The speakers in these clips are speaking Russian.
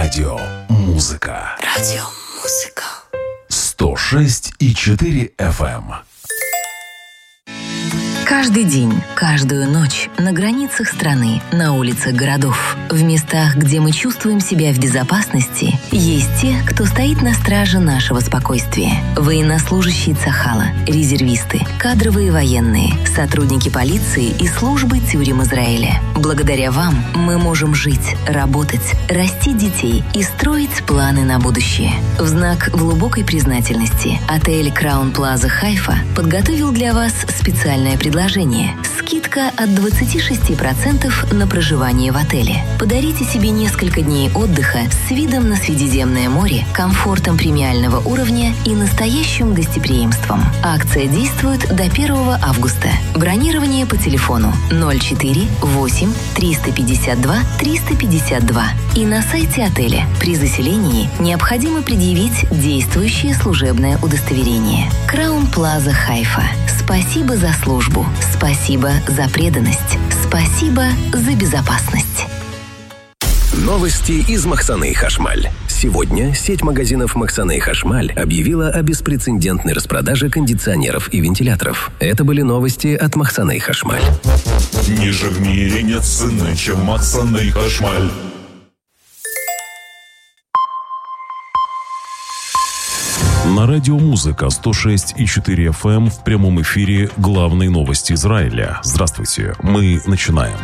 Радио Музыка. Радио Музыка. 106,4 FM. Каждый день, каждую ночь на границах страны, на улицах городов, в местах, где мы чувствуем себя в безопасности, есть те, кто стоит на страже нашего спокойствия. Военнослужащие Цахала, резервисты, кадровые военные, сотрудники полиции и службы тюрем Израиля. Благодаря вам мы можем жить, работать, растить детей и строить планы на будущее. В знак глубокой признательности отель Краун Плаза Хайфа подготовил для вас специальное предложение. Скидка от 26% на проживание в отеле. Подарите себе несколько дней отдыха с видом на Средиземное море, комфортом премиального уровня и настоящим гостеприимством. Акция действует до 1 августа. Бронирование по телефону 04 8 352 352 и на сайте отеля. При заселении необходимо предъявить действующее служебное удостоверение. Краун Плаза Хайфа. Спасибо за службу. Спасибо за преданность. Спасибо за безопасность. Новости из Махсаны Хашмаль. Сегодня сеть магазинов Махсаны Хашмаль объявила о беспрецедентной распродаже кондиционеров и вентиляторов. Это были новости от Махсаны Хашмаль. Ниже в мире нет цены, чем Махсаны Хашмаль. На радио Музыка 106,4 FM в прямом эфире главные новости Израиля. Здравствуйте, мы начинаем.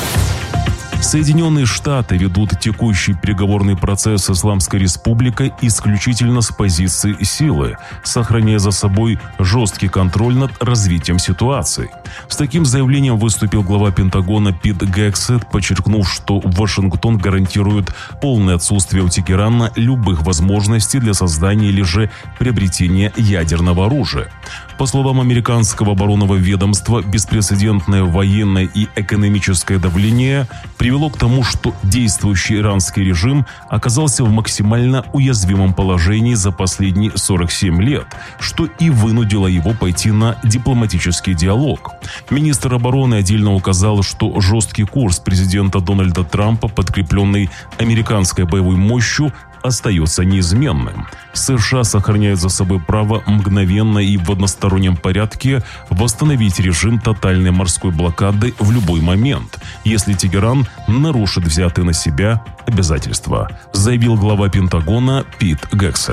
Соединенные Штаты ведут текущий переговорный процесс с Исламской Республикой исключительно с позиции силы, сохраняя за собой жесткий контроль над развитием ситуации. С таким заявлением выступил глава Пентагона Пит Гексет, подчеркнув, что Вашингтон гарантирует полное отсутствие у Тегерана любых возможностей для создания или же приобретения ядерного оружия. По словам американского оборонного ведомства, беспрецедентное военное и экономическое давление привело к тому, что действующий иранский режим оказался в максимально уязвимом положении за последние 47 лет, что и вынудило его пойти на дипломатический диалог. Министр обороны отдельно указал, что жесткий курс президента Дональда Трампа, подкрепленный американской боевой мощью, остается неизменным. США сохраняют за собой право мгновенно и в одностороннем порядке восстановить режим тотальной морской блокады в любой момент, если Тегеран нарушит взятые на себя обязательства, заявил глава Пентагона Пит Гексет.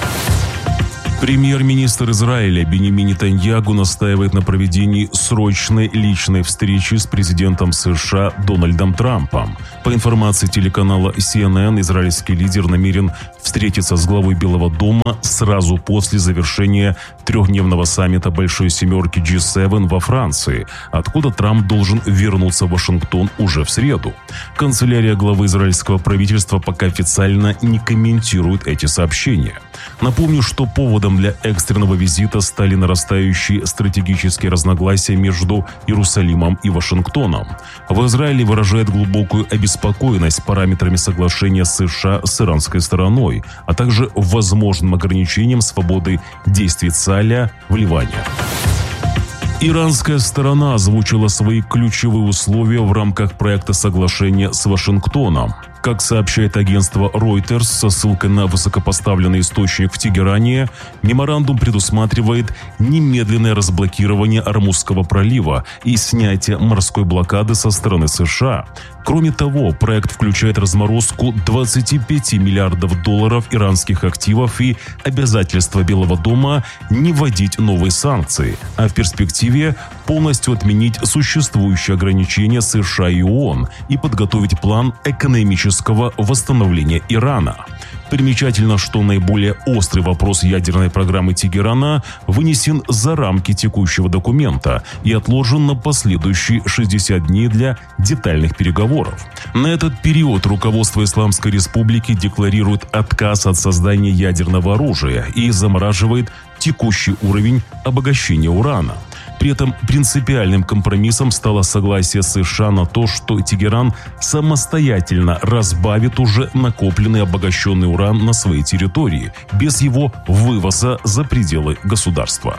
Премьер-министр Израиля Биньямин Нетаньяху настаивает на проведении срочной личной встречи с президентом США Дональдом Трампом. По информации телеканала CNN, израильский лидер намерен встретиться с главой Белого дома сразу после завершения трехдневного саммита Большой Семерки G7 во Франции, откуда Трамп должен вернуться в Вашингтон уже в среду. Канцелярия главы израильского правительства пока официально не комментирует эти сообщения. Напомню, что поводом для экстренного визита стали нарастающие стратегические разногласия между Иерусалимом и Вашингтоном. В Израиле выражает глубокую обеспокоенность параметрами соглашения США с иранской стороной, а также возможным ограничением свободы действий Цаля в Ливане. Иранская сторона озвучила свои ключевые условия в рамках проекта соглашения с Вашингтоном. Как сообщает агентство Reuters со ссылкой на высокопоставленный источник в Тегеране, меморандум предусматривает немедленное разблокирование Ормузского пролива и снятие морской блокады со стороны США. Кроме того, проект включает разморозку 25 миллиардов долларов иранских активов и обязательство Белого дома не вводить новые санкции, а в перспективе полностью отменить существующие ограничения США и ООН и подготовить план экономического восстановления Ирана. Примечательно, что наиболее острый вопрос ядерной программы Тегерана вынесен за рамки текущего документа и отложен на последующие 60 дней для детальных переговоров. На этот период руководство Исламской Республики декларирует отказ от создания ядерного оружия и замораживает текущий уровень обогащения урана. При этом принципиальным компромиссом стало согласие США на то, что Тегеран самостоятельно разбавит уже накопленный обогащенный уран на своей территории, без его вывоза за пределы государства.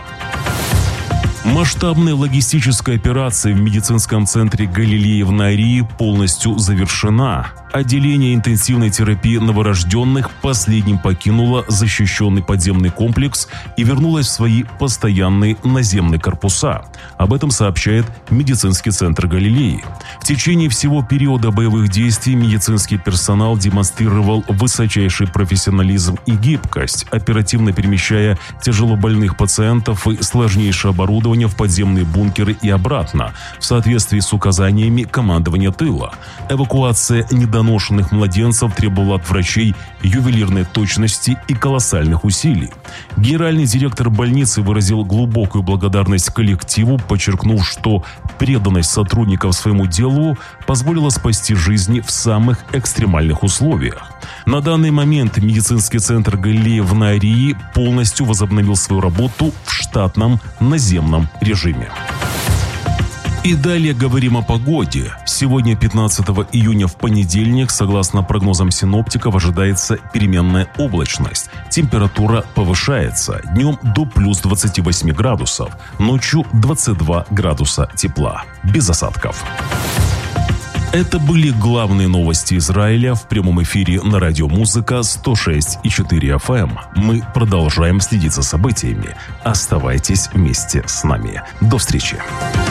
Масштабная логистическая операция в медицинском центре Галилеи в Нарии полностью завершена. Отделение интенсивной терапии новорожденных последним покинуло защищенный подземный комплекс и вернулось в свои постоянные наземные корпуса. Об этом сообщает медицинский центр Галилеи. В течение всего периода боевых действий медицинский персонал демонстрировал высочайший профессионализм и гибкость, оперативно перемещая тяжелобольных пациентов и сложнейшее оборудование в подземные бункеры и обратно, в соответствии с указаниями командования тыла. Эвакуация недоношенных младенцев требовала от врачей ювелирной точности и колоссальных усилий. Генеральный директор больницы выразил глубокую благодарность коллективу, подчеркнув, что преданность сотрудников своему делу позволила спасти жизни в самых экстремальных условиях. На данный момент медицинский центр Галилеи в Найрии полностью возобновил свою работу в штатном наземном режиме. И далее говорим о погоде. Сегодня, 15 июня, в понедельник, согласно прогнозам синоптиков, ожидается переменная облачность. Температура повышается. Днем до плюс 28 градусов. Ночью 22 градуса тепла. Без осадков. Это были главные новости Израиля в прямом эфире на радио «Музыка» 106,4 FM. Мы продолжаем следить за событиями. Оставайтесь вместе с нами. До встречи.